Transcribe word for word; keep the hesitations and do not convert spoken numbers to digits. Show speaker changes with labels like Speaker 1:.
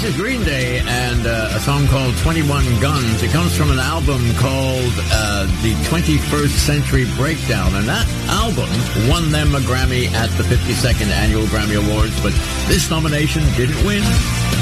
Speaker 1: is Green Day and uh, a song called twenty-one Guns. It comes from an album called uh, The twenty-first Century Breakdown, and that album won them a Grammy at the fifty-second Annual Grammy Awards, but this nomination didn't win.